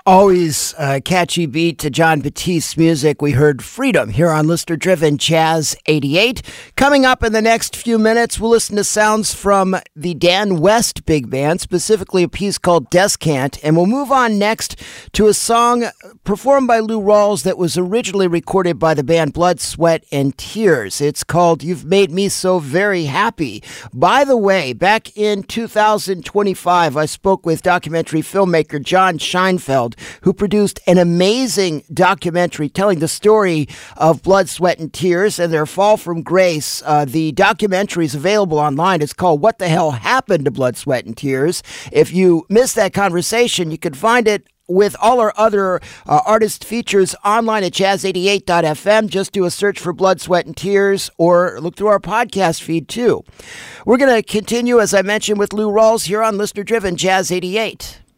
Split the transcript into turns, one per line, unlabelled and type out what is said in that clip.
Always a catchy beat to Jon Batiste's music. We heard Freedom here on listener-driven Jazz 88. Coming up in the next few minutes, we'll listen to sounds from the Dan West Big Band, specifically a piece called Descant, and we'll move on next to a song performed by Lou Rawls that was originally recorded by the band Blood, Sweat, and Tears. It's called You've Made Me So Very Happy. By the way, back in 2025, I spoke with documentary filmmaker John Scheinfeld, who produced an amazing documentary telling the story of Blood, Sweat, and Tears and their fall from grace. The documentary is available online. It's called What the Hell Happened to Blood, Sweat, and Tears. If you missed that conversation, you can find it with all our other artist features online at jazz88.fm. Just do a search for Blood, Sweat, and Tears, or look through our podcast feed, too. We're going to continue, as I mentioned, with Lou Rawls here on Listener Driven Jazz 88.